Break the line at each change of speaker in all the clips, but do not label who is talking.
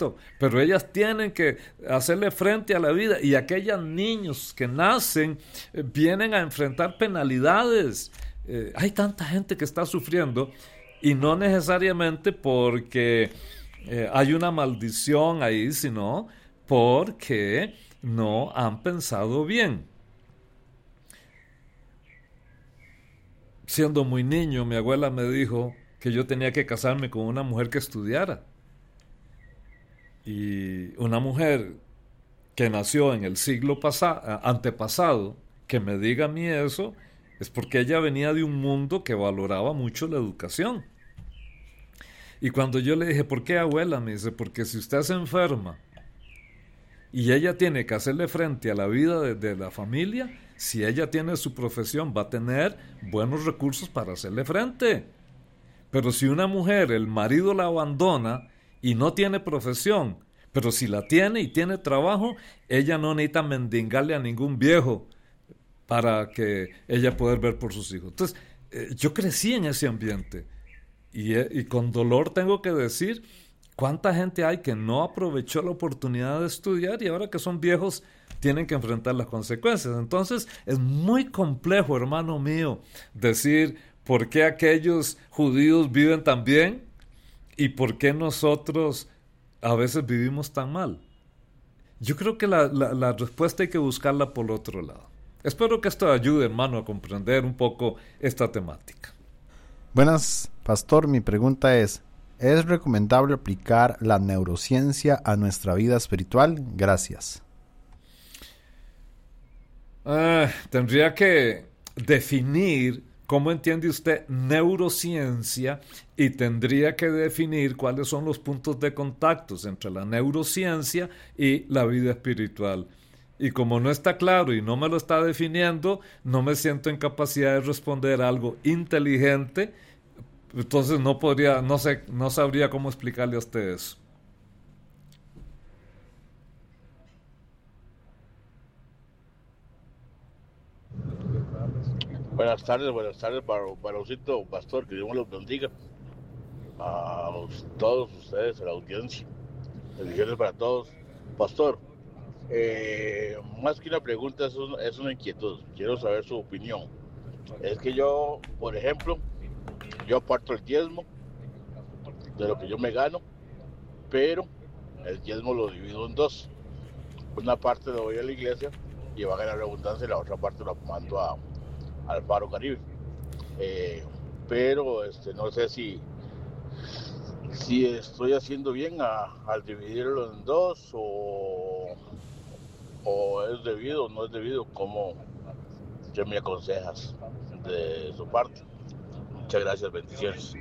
Cristo, pero ellas tienen que hacerle frente a la vida, y aquellos niños que nacen vienen a enfrentar penalidades. Hay tanta gente que está sufriendo, y no necesariamente porque hay una maldición ahí, sino porque no han pensado bien. Siendo muy niño, mi abuela me dijo que yo tenía que casarme con una mujer que estudiara. Y una mujer que nació en el siglo antepasado, que me diga a mí eso, es porque ella venía de un mundo que valoraba mucho la educación. Y cuando yo le dije, ¿por qué, abuela? Me dice, porque si usted se enferma y ella tiene que hacerle frente a la vida de la familia, si ella tiene su profesión, va a tener buenos recursos para hacerle frente. Pero si una mujer, el marido la abandona y no tiene profesión, pero si la tiene y tiene trabajo, ella no necesita mendigarle a ningún viejo para que ella pueda ver por sus hijos. Entonces, yo crecí en ese ambiente, y con dolor tengo que decir cuánta gente hay que no aprovechó la oportunidad de estudiar, y ahora que son viejos tienen que enfrentar las consecuencias. Entonces es muy complejo, hermano mío, decir por qué aquellos judíos viven tan bien y por qué nosotros a veces vivimos tan mal. Yo creo que la respuesta hay que buscarla por otro lado. Espero que esto ayude, hermano, a comprender un poco esta temática.
Buenas, pastor. Mi pregunta ¿es recomendable aplicar la neurociencia a nuestra vida espiritual? Gracias.
Tendría que definir cómo entiende usted neurociencia, y tendría que definir cuáles son los puntos de contacto entre la neurociencia y la vida espiritual. Y como no está claro y no me lo está definiendo, no me siento en capacidad de responder algo inteligente. Entonces no sabría cómo explicarle a usted eso.
Buenas tardes, varoncito, pastor, que Dios me los bendiga. A todos ustedes, a la audiencia. Bendiciones para todos. Pastor, más que una pregunta, es una inquietud. Quiero saber su opinión. Es que yo, por ejemplo, yo aparto el diezmo de lo que yo me gano, pero el diezmo lo divido en dos. Una parte lo doy a la iglesia, y va a ganar redundancia, y la otra parte la mando al Faro Caribe. Pero no sé si estoy haciendo bien al dividirlo en dos, o es debido o no es debido. ¿Cómo qué me aconsejas de su parte? Muchas gracias, bendiciones.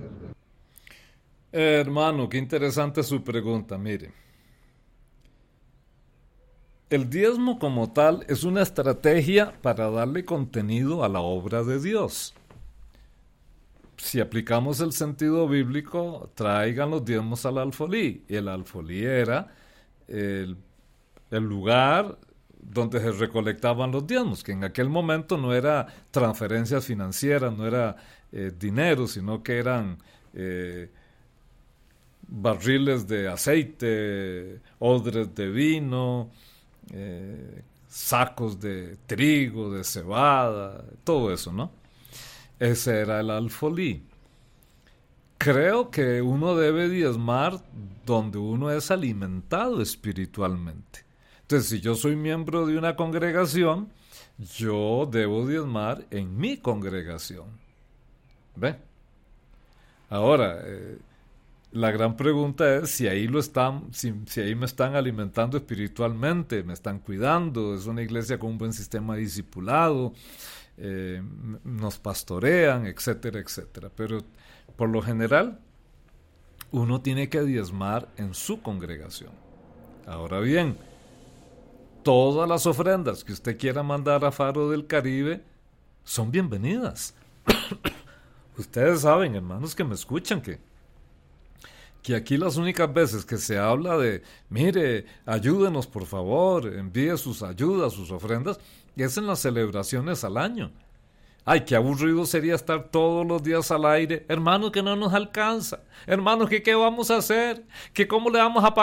Hermano, qué interesante su pregunta. Mire, el diezmo como tal es una estrategia para darle contenido a la obra de Dios. Si aplicamos el sentido bíblico, traigan los diezmos al alfolí. Y el alfolí era el lugar donde se recolectaban los diezmos, que en aquel momento no era transferencias financieras, no era dinero, sino que eran barriles de aceite, odres de vino, sacos de trigo, de cebada, todo eso, ¿no? Ese era el alfolí. Creo que uno debe diezmar donde uno es alimentado espiritualmente. Entonces, si yo soy miembro de una congregación, yo debo diezmar en mi congregación. ¿Ve? Ahora, la gran pregunta es si ahí si ahí me están alimentando espiritualmente, me están cuidando, es una iglesia con un buen sistema discipulado, nos pastorean, etcétera, etcétera. Pero por lo general, uno tiene que diezmar en su congregación. Ahora bien, todas las ofrendas que usted quiera mandar a Faro del Caribe son bienvenidas. Ustedes saben, hermanos que me escuchan, que aquí las únicas veces que se habla de, mire, ayúdenos por favor, envíe sus ayudas, sus ofrendas, es en las celebraciones al año. Ay, qué aburrido sería estar todos los días al aire. Hermanos, que no nos alcanza. Hermanos, que qué vamos a hacer. Que cómo le vamos a pagar